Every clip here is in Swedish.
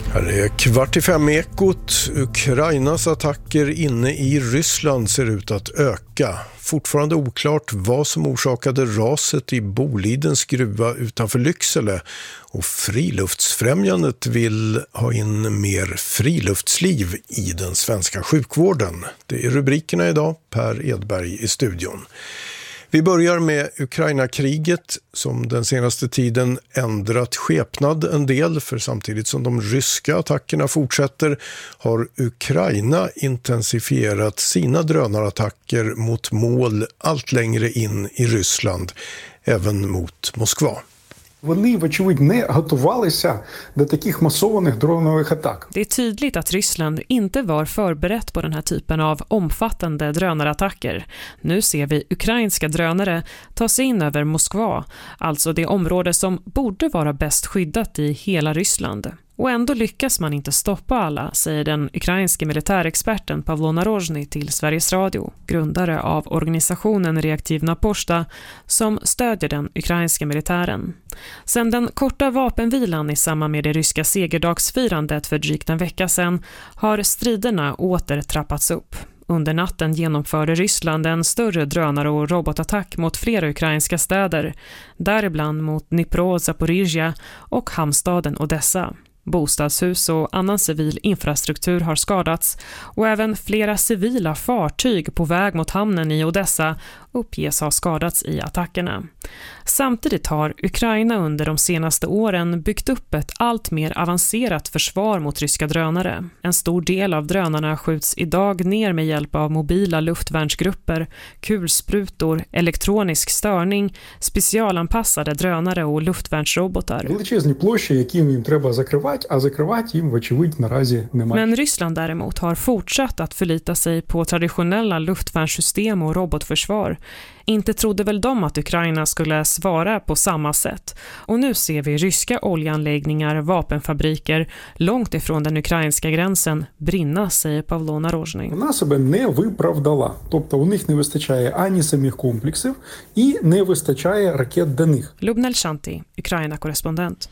Här är 4:45 Ekot. Ukrainas attacker inne i Ryssland ser ut att öka. Fortfarande oklart vad som orsakade raset i Bolidens gruva utanför Lycksele. Och Friluftsfrämjandet vill ha in mer friluftsliv i den svenska sjukvården. Det är rubrikerna idag. Per Edberg i studion. Vi börjar med Ukraina-kriget som den senaste tiden ändrat skepnad en del, för samtidigt som de ryska attackerna fortsätter har Ukraina intensifierat sina drönarattacker mot mål allt längre in i Ryssland, även mot Moskva. Вони, вочевидь, не готувалися до таких масованих дронових атак. Det är tydligt att Ryssland inte var förberett på den här typen av omfattande drönarattacker. Nu ser vi ukrainska drönare ta sig in över Moskva, alltså det område som borde vara bäst skyddat i hela Ryssland. Och ändå lyckas man inte stoppa alla, säger den ukrainske militärexperten Pavlo Narozhny till Sveriges Radio, grundare av organisationen Reaktivna Posta, som stödjer den ukrainska militären. Sedan den korta vapenvilan i samband med det ryska segerdagsfirandet för drygt en vecka sedan har striderna åter trappats upp. Under natten genomförde Ryssland en större drönare- och robotattack mot flera ukrainska städer, däribland mot Dnipro, Zaporizjzja och hamnstaden Odessa. Bostadshus och annan civil infrastruktur har skadats och även flera civila fartyg på väg mot hamnen i Odessa uppges ha skadats i attackerna. Samtidigt har Ukraina under de senaste åren byggt upp ett allt mer avancerat försvar mot ryska drönare. En stor del av drönarna skjuts idag ner med hjälp av mobila luftvärnsgrupper, kulsprutor, elektronisk störning, specialanpassade drönare och luftvärnsrobotar. Величезні площі, які їм треба закривати, а закривати їм, вочевидь, наразі немає. Men Ryssland däremot har fortsatt att förlita sig på traditionella luftvärnssystem och robotförsvar. Inte trodde väl de att Ukraina skulle svara på samma sätt. Och nu ser vi ryska oljeanläggningar, vapenfabriker långt ifrån den ukrainska gränsen brinna, säger Pavlo Narozhny. Вона себе не виправдала. Тобто у них не вистачає ані самих комплексів і не вистачає ракет до них. Lubnel Shanti, Ukraina-korrespondent.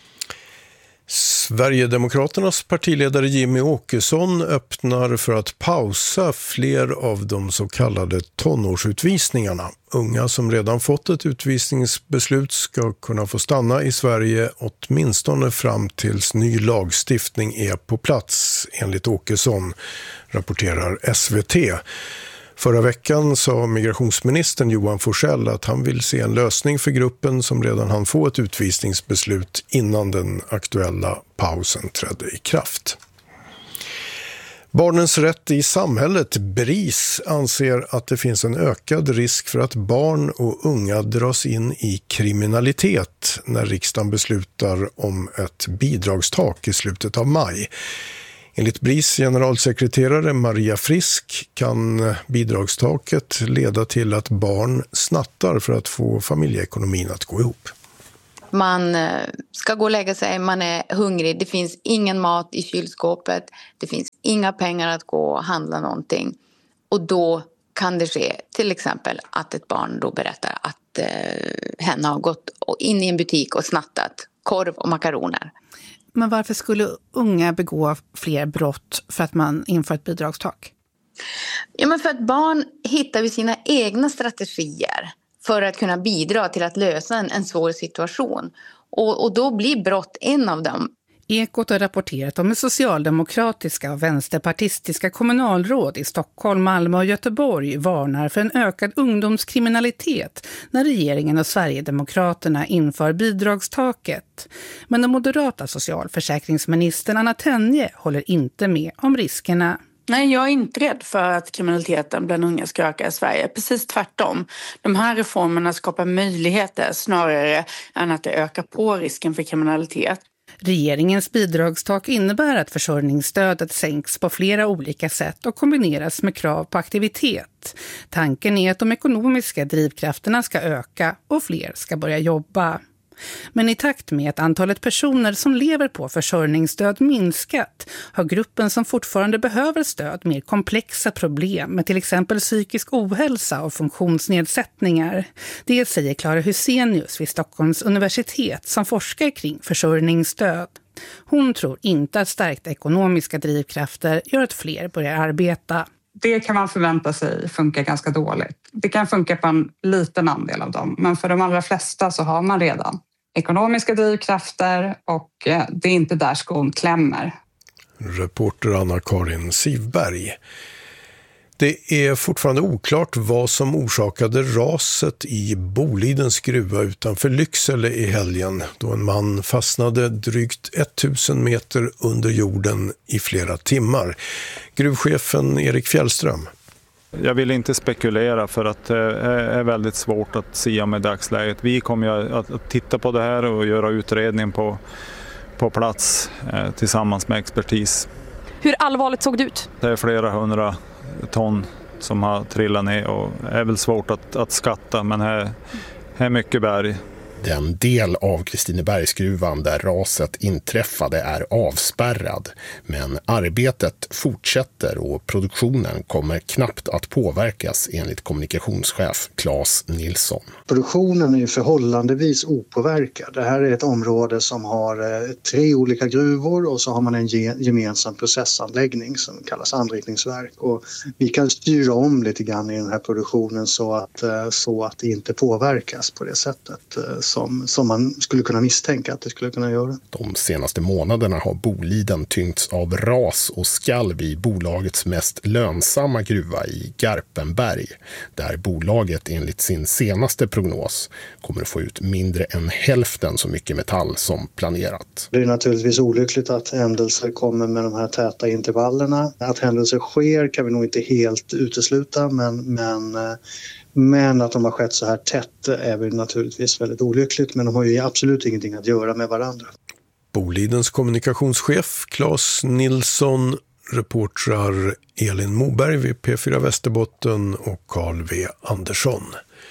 Sverigedemokraternas partiledare Jimmy Åkesson öppnar för att pausa fler av de så kallade tonårsutvisningarna. Unga som redan fått ett utvisningsbeslut ska kunna få stanna i Sverige åtminstone fram tills ny lagstiftning är på plats, enligt Åkesson, rapporterar SVT. Förra veckan sa migrationsministern Johan Forssell att han vill se en lösning för gruppen som redan hann få ett utvisningsbeslut innan den aktuella pausen trädde i kraft. Barnens rätt i samhället, BRIS, anser att det finns en ökad risk för att barn och unga dras in i kriminalitet när riksdagen beslutar om ett bidragstak i slutet av maj. Enligt BRIS generalsekreterare Maria Frisk kan bidragstaket leda till att barn snattar för att få familjeekonomin att gå ihop. Man ska gå och lägga sig, man är hungrig, det finns ingen mat i kylskåpet, det finns inga pengar att gå och handla någonting. Och då kan det ske till exempel att ett barn då berättar att hen har gått in i en butik och snattat korv och makaroner. Men varför skulle unga begå fler brott för att man inför ett bidragstak? Ja, men för att barn hittar ju sina egna strategier för att kunna bidra till att lösa en svår situation. Och då blir brott en av dem. Ekot har rapporterat om socialdemokratiska och vänsterpartistiska kommunalråd i Stockholm, Malmö och Göteborg varnar för en ökad ungdomskriminalitet när regeringen och Sverigedemokraterna inför bidragstaket. Men den moderata socialförsäkringsministern Anna Tenje håller inte med om riskerna. Nej, jag är inte rädd för att kriminaliteten bland unga ska öka i Sverige. Precis tvärtom. De här reformerna skapar möjligheter snarare än att det ökar på risken för kriminalitet. Regeringens bidragstak innebär att försörjningsstödet sänks på flera olika sätt och kombineras med krav på aktivitet. Tanken är att de ekonomiska drivkrafterna ska öka och fler ska börja jobba. Men i takt med att antalet personer som lever på försörjningsstöd minskat har gruppen som fortfarande behöver stöd mer komplexa problem med till exempel psykisk ohälsa och funktionsnedsättningar. Det säger Clara Husenius vid Stockholms universitet som forskar kring försörjningsstöd. Hon tror inte att stärkta ekonomiska drivkrafter gör att fler börjar arbeta. Det kan man förvänta sig funkar ganska dåligt. Det kan funka på en liten andel av dem, men för de allra flesta så har man redan ekonomiska drivkrafter och det är inte där skon klämmer. Reporter Anna-Karin Sivberg. Det är fortfarande oklart vad som orsakade raset i Bolidens gruva utanför Lycksele i helgen, då en man fastnade drygt 1000 meter under jorden i flera timmar. Gruvchefen Erik Fjällström. Jag vill inte spekulera för att det är väldigt svårt att sia med dagsläget. Vi kommer att titta på det här och göra utredning på plats tillsammans med expertis. Hur allvarligt såg det ut? Det är flera 100 ton som har trillat ner och är väl svårt att skatta, men här är mycket berg. Den del av Kristinebergsgruvan där raset inträffade är avspärrad, men arbetet fortsätter och produktionen kommer knappt att påverkas enligt kommunikationschef Claes Nilsson. Produktionen är förhållandevis opåverkad. Det här är ett område som har 3 olika gruvor och så har man en gemensam processanläggning som kallas anrikningsverk. Och vi kan styra om lite grann i den här produktionen så att det inte påverkas på det sättet som man skulle kunna misstänka att det skulle kunna göra. De senaste månaderna har Boliden tyngts av ras och skalv i bolagets mest lönsamma gruva i Garpenberg, där bolaget enligt sin senaste prognos kommer att få ut mindre än hälften så mycket metall som planerat. Det är naturligtvis olyckligt att händelser kommer med de här täta intervallerna. Att händelser sker kan vi nog inte helt utesluta, men att de har skett så här tätt är väl naturligtvis väldigt olyckligt, men de har ju absolut ingenting att göra med varandra. Bolidens kommunikationschef Claes Nilsson, reportrar Elin Moberg vid P4 Västerbotten och Carl V. Andersson.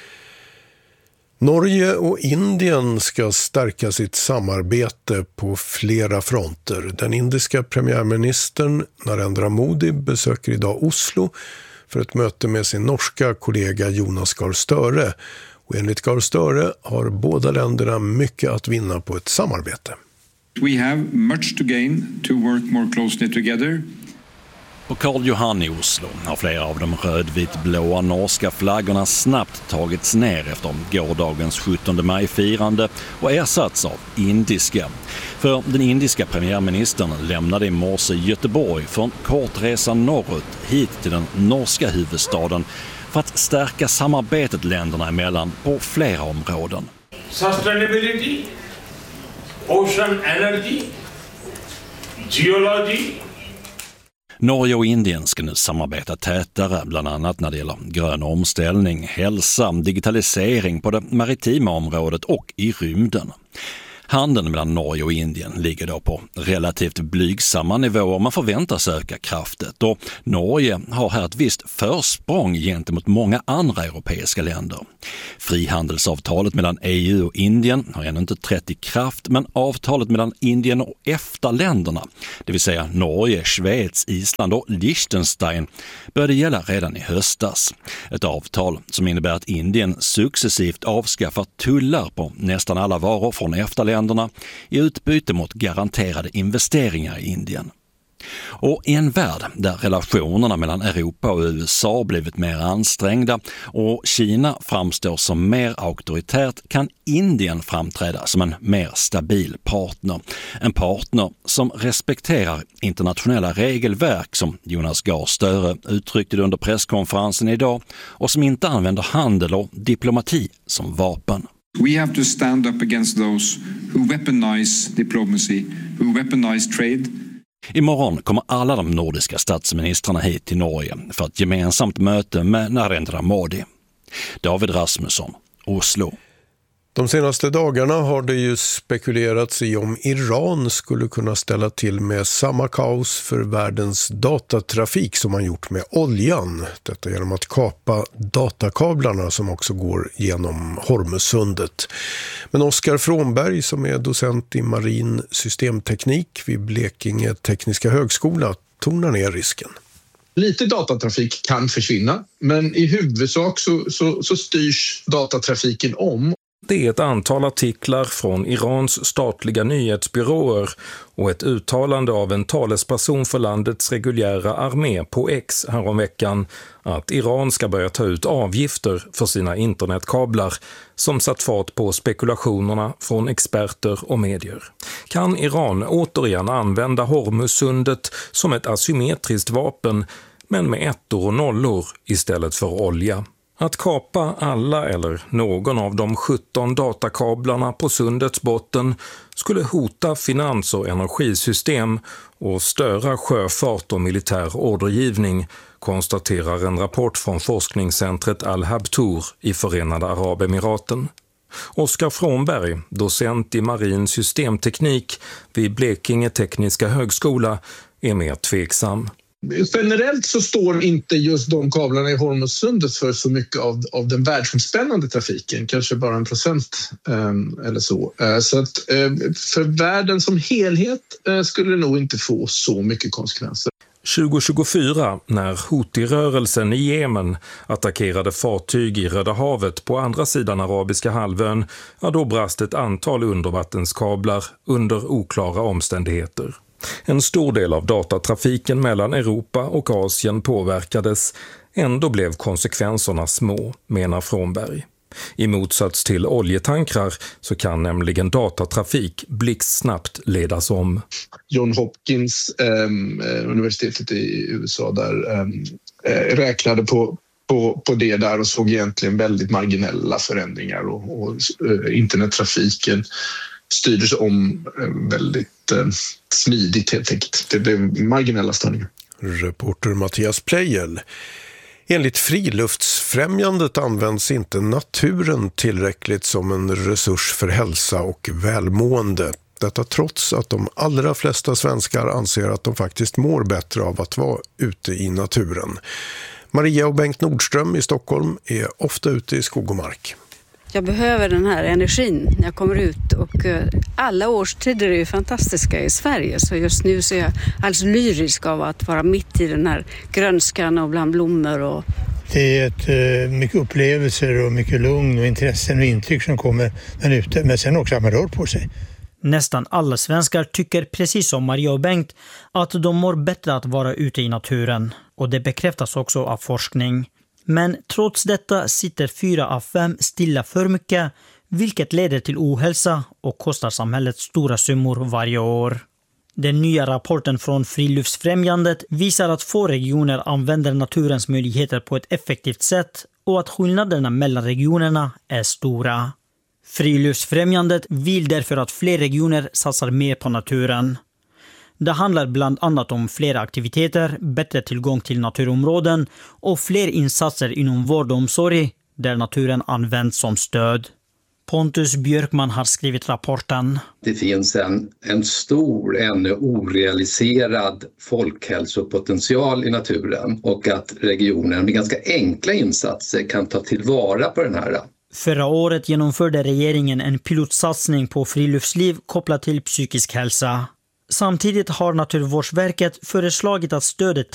Norge och Indien ska stärka sitt samarbete på flera fronter. Den indiska premiärministern Narendra Modi besöker idag Oslo för ett möte med sin norska kollega Jonas Gahr Støre. Och enligt Gahr Støre har båda länderna mycket att vinna på ett samarbete. We have much to gain to work more closely together. På Karl Johan i Oslo har flera av de rödvit-blåa norska flaggorna snabbt tagits ner efter gårdagens 17 maj-firande och ersatts av indiska. För den indiska premiärministern lämnade i morse Göteborg för en kort resa norrut hit till den norska huvudstaden för att stärka samarbetet länderna emellan på flera områden. Sustainability, ocean energy, geology. Norge och Indien ska nu samarbeta tätare, bland annat när det gäller grön omställning, hälsa, digitalisering på det maritima området och i rymden. Handeln mellan Norge och Indien ligger då på relativt blygsamma nivåer. Man förväntas öka kraftigt och Norge har här ett visst försprång gentemot många andra europeiska länder. Frihandelsavtalet mellan EU och Indien har ännu inte trätt i kraft, men avtalet mellan Indien och EFTA-länderna, det vill säga Norge, Schweiz, Island och Liechtenstein, började gälla redan i höstas. Ett avtal som innebär att Indien successivt avskaffar tullar på nästan alla varor från EFTA-länderna i utbyte mot garanterade investeringar i Indien. Och i en värld där relationerna mellan Europa och USA blivit mer ansträngda och Kina framstår som mer auktoritärt kan Indien framträda som en mer stabil partner. En partner som respekterar internationella regelverk som Jonas Gahr Støre uttryckte det under presskonferensen idag och som inte använder handel och diplomati som vapen. We have to stand up against those who weaponize diplomacy, who weaponize trade. Imorgon kommer alla de nordiska statsministrarna hit till Norge för ett gemensamt möte med Narendra Modi. David Rasmusson, Oslo. De senaste dagarna har det ju spekulerats i om Iran skulle kunna ställa till med samma kaos för världens datatrafik som man gjort med oljan. Detta genom att kapa datakablarna som också går genom Hormuzsundet. Men Oskar Frånberg som är docent i marin systemteknik vid Blekinge Tekniska högskola tonar ner risken. Lite datatrafik kan försvinna, men i huvudsak så styrs datatrafiken om. Det är ett antal artiklar från Irans statliga nyhetsbyråer och ett uttalande av en talesperson för landets reguljära armé på X häromveckan att Iran ska börja ta ut avgifter för sina internetkablar som satt fart på spekulationerna från experter och medier. Kan Iran återigen använda Hormuzsundet som ett asymmetriskt vapen men med ettor och nollor istället för olja? Att kapa alla eller någon av de 17 datakablarna på sundets botten skulle hota finans- och energisystem och störa sjöfart och militär ordergivning, konstaterar en rapport från forskningscentret Al-Habtour i Förenade Arabemiraten. Oskar Frånberg, docent i marin systemteknik vid Blekinge Tekniska högskola, är mer tveksam. Generellt så står inte just de kablarna i Hormuzsundet för så mycket av den världsomspännande trafiken, kanske bara 1% eller så. Så att för världen som helhet skulle det nog inte få så mycket konsekvenser. 2024, när Houthi-rörelsen i Jemen attackerade fartyg i Röda havet på andra sidan Arabiska halvön, då brast ett antal undervattenskablar under oklara omständigheter. En stor del av datatrafiken mellan Europa och Asien påverkades, ändå blev konsekvenserna små, menar Frånberg. I motsats till oljetankrar så kan nämligen datatrafik blixtsnabbt ledas om. John Hopkins, universitetet i USA, där räknade på det där och såg egentligen väldigt marginella förändringar och internettrafiken styrdes om väldigt smidigt helt enkelt. Det blev marginella störningar. Reporter Mattias Plejel. Enligt Friluftsfrämjandet används inte naturen tillräckligt som en resurs för hälsa och välmående. Detta trots att de allra flesta svenskar anser att de faktiskt mår bättre av att vara ute i naturen. Maria och Bengt Nordström i Stockholm är ofta ute i skog och mark. Jag behöver den här energin när jag kommer ut, och alla årstider är ju fantastiska i Sverige, så just nu så är jag alldeles lyrisk av att vara mitt i den här grönskan och bland blommor. Det är mycket upplevelser och mycket lugn och intressen och intryck som kommer där ute, men sen också att man rör på sig. Nästan alla svenskar tycker precis som Maria och Bengt att de mår bättre att vara ute i naturen, och det bekräftas också av forskning. Men trots detta sitter 4 av 5 stilla för mycket, vilket leder till ohälsa och kostar samhället stora summor varje år. Den nya rapporten från Friluftsfrämjandet visar att få regioner använder naturens möjligheter på ett effektivt sätt och att skillnaderna mellan regionerna är stora. Friluftsfrämjandet vill därför att fler regioner satsar mer på naturen. Det handlar bland annat om fler aktiviteter, bättre tillgång till naturområden och fler insatser inom vård och omsorg där naturen används som stöd. Pontus Björkman har skrivit rapporten. Det finns en stor, ännu orealiserad folkhälsopotential i naturen, och att regionen med ganska enkla insatser kan ta tillvara på den här. Förra året genomförde regeringen en pilotsatsning på friluftsliv kopplat till psykisk hälsa. Samtidigt har Naturvårdsverket föreslagit att stödet